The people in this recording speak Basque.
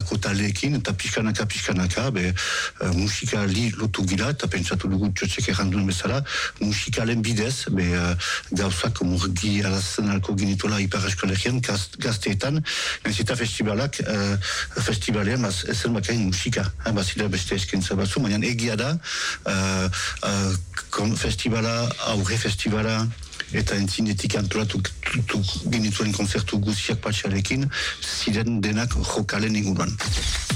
bertako taleekin, eta pixkanaka, musikali lotu gira, eta pentsatu dugu txotxek erranduen bezala, musikalen bidez, gauzak murgi alazen alko ginituela Ipar Eskolegian, gazteetan, eta festivalean, ezen bakain musika, bazila beste eskentza batzu, baina egia da, aurre festivala, eta entzinetik antolatu ginituen konzertu guziak patxarekin, ziren denak jokalen inguruan.